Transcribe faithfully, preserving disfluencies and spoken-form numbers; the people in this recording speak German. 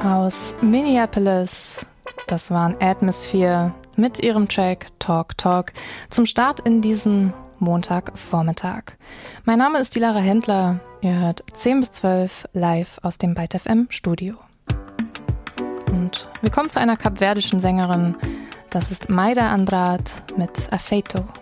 Aus Minneapolis, das waren Atmosphere mit ihrem Track Talk Talk zum Start in diesen Montagvormittag. Mein Name ist die Lara Händler, ihr hört zehn bis zwölf live aus dem Byte F M Studio. Und wir kommen zu einer kapverdischen Sängerin, das ist Mayra Andrade mit Afeito.